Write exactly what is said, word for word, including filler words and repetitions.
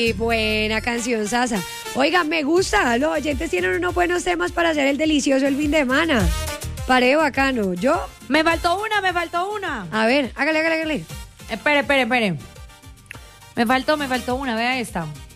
Muy buena canción, Sasa. Oiga, me gusta. Los oyentes tienen unos buenos temas para hacer el delicioso el fin de semana. Pareo bacano. ¿Yo? Me faltó una, me faltó una. A ver, hágale, hágale, hágale. Espere, espere, espere. Me faltó, me faltó una, vea esta.